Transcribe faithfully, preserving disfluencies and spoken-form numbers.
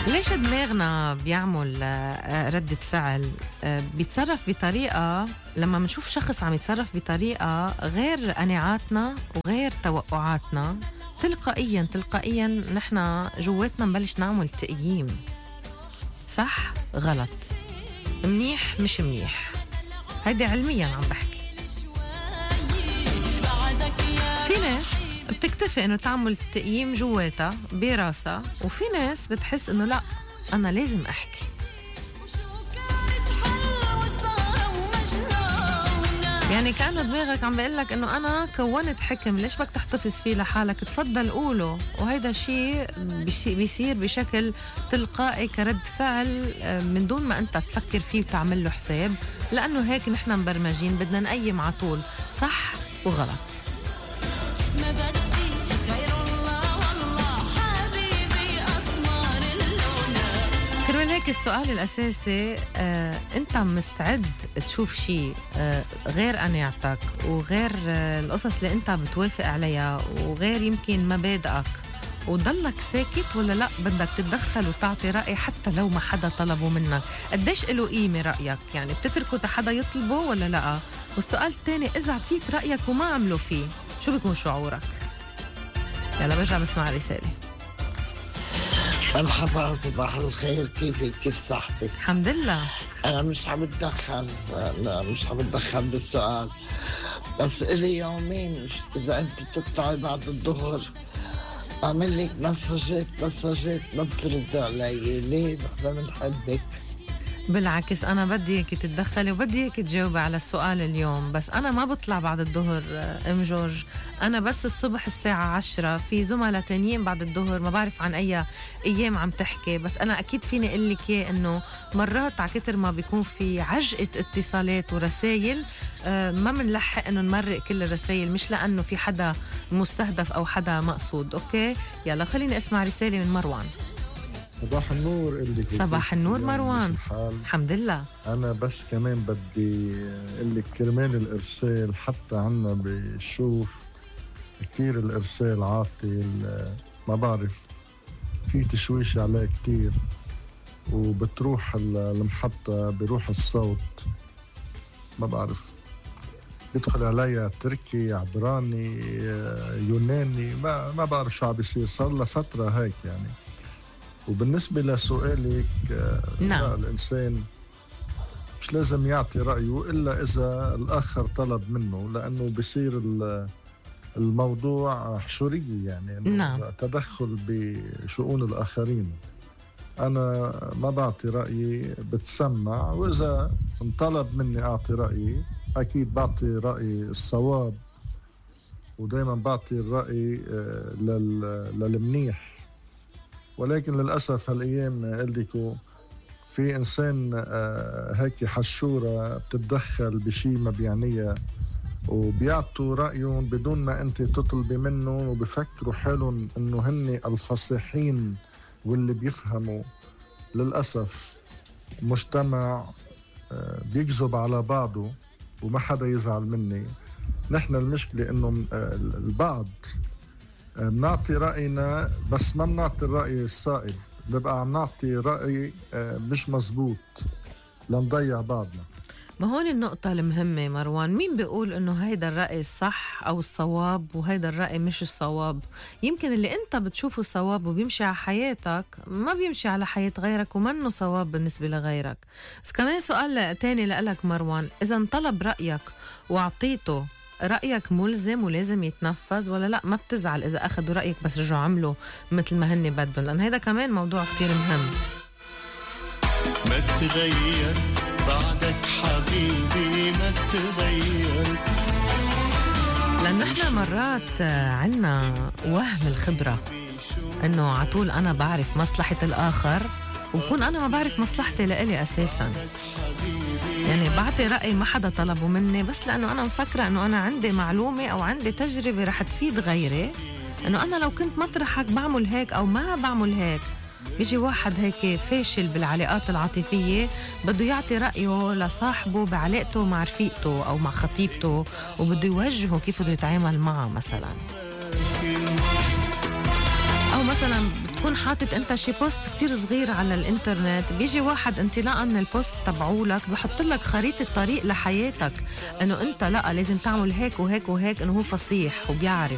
ليش دماغنا بيعمل ردة فعل بيتصرف بطريقة لما منشوف شخص عم يتصرف بطريقة غير قناعاتنا وغير توقعاتنا؟ تلقائيا تلقائيا نحن جواتنا نبلش نعمل تقييم، صح غلط، منيح مش منيح. هيدي علميا عم بحكي. في ناس بتكتفي انه تعمل تقييم جواتها براسها، وفي ناس بتحس انه لا انا لازم احكي. يعني كأنه دماغك عم بيقول لك انه انا كونت حكم، ليش بدك تحتفظ فيه لحالك؟ تفضل قوله. وهيدا شيء بيصير بشكل تلقائي كرد فعل من دون ما انت تفكر فيه وتعمل له حساب، لانه هيك نحن مبرمجين، بدنا نقيم على طول صح وغلط. كرمال هيك السؤال الأساسي، آه، أنت مستعد تشوف شيء آه، غير قناعتك وغير آه، القصص اللي أنت بتوافق عليها وغير يمكن مبادئك، وضلك ساكت ولا لا بدك تتدخل وتعطي رأي حتى لو ما حدا طلبه منك؟ قديش له قيمة رأيك؟ يعني بتتركه تا حدا يطلبه ولا لا؟ والسؤال الثاني، إذا عطيت رأيك وما عملوا فيه شو بيكون شعورك؟ يلا برجع بسمع رسالة. مرحبا، صباح الخير، كيفك؟ كيف صحتك؟ الحمد لله. أنا مش عم بتدخل، لا مش عم بتدخل بالسؤال، بس إلي يومين إذا أنت تطلعي بعد الظهر أعمل لك مسجات مسجات ما بترد علي. ليه؟ نحن بنحبك. بالعكس أنا بدي إياكي تتدخلي وبدي إياكي تجاوبي على السؤال اليوم، بس أنا ما بطلع بعد الظهر أم جورج، أنا بس الصبح الساعة عشرة. في زملاء تانيين بعد الظهر، ما بعرف عن أي أيام عم تحكي، بس أنا أكيد فيني أقول لك إنه مرات على كتر ما بيكون في عجقة اتصالات ورسائل ما منلحق إنه نمرق كل الرسائل، مش لأنه في حدا مستهدف أو حدا مقصود. أوكي يلا خليني أسمع رسالة من مروان. صباح النور. اللي صباح النور مروان. الحمد لله. أنا بس كمان بدي اللي كرمال الإرسال، حتى عنا بشوف كتير الإرسال عاطل، ما بعرف في تشويش عليه كتير، وبتروح المحطة بروح الصوت، ما بعرف يدخل عليها تركي، عبراني، يوناني، ما ما بعرف شو عم بيصير، صار له فترة هيك يعني. وبالنسبة لسؤالك، نعم. الإنسان مش لازم يعطي رأيه إلا إذا الآخر طلب منه، لأنه بيصير الموضوع حشورية، يعني نعم. تدخل بشؤون الآخرين. أنا ما بعطي رأيي، بتسمع، وإذا انطلب مني أعطي رأيي أكيد بعطي رأيي الصواب، ودايما بعطي الرأي للمنيح. ولكن للأسف هالأيام قلتكو في إنسان هيك حشورة بتتدخل بشي ما بيعنيها، وبيعطوا رأيهم بدون ما أنت تطلبي منهم، وبفكروا حالهم إنه هن الفصيحين واللي بيفهموا. للأسف مجتمع بيكذب على بعضه وما حدا يزعل مني. نحن المشكلة إنه البعض بنعطي رأينا بس ما بنعطي الرأي الصائب، ببقى عم نعطي رأي مش مزبوط لنضيع بعضنا. ما هون النقطة المهمة مروان، مين بيقول انه هيدا الرأي الصح او الصواب وهيدا الرأي مش الصواب؟ يمكن اللي انت بتشوفه صواب وبيمشي على حياتك ما بيمشي على حياة غيرك ومنه صواب بالنسبة لغيرك. بس كمان سؤال تاني لألك مروان، اذا انطلب رأيك وعطيته، رأيك ملزم ولازم يتنفذ ولا لا؟ ما بتزعل إذا أخذوا رأيك بس رجعوا عملوا مثل ما هن بدهم؟ لأن هيدا كمان موضوع كتير مهم. ما تغير بعدك حبيبي، ما تغير. لأن احنا مرات عنا وهم الخبرة، إنه عطول أنا بعرف مصلحة الآخر وبكون أنا ما بعرف مصلحتي لإلي أساساً. يعني بعطي رأي ما حدا طلبه مني بس لأنه أنا مفكرة أنه أنا عندي معلومة أو عندي تجربة رح تفيد غيري، أنه أنا لو كنت مطرحك بعمل هيك أو ما بعمل هيك. بيجي واحد هيك فاشل بالعلاقات العاطفية بده يعطي رأيه لصاحبه بعلاقته مع رفيقته أو مع خطيبته، وبده يوجهه كيف بده يتعامل معه مثلا. أو مثلا تكون حاطط انت شي بوست كتير صغير على الانترنت، بيجي واحد انطلاقا من البوست تبعولك بحط لك خريطة طريق لحياتك، انه انت لا لازم تعمل هيك وهيك وهيك، انه هو فصيح وبيعرف.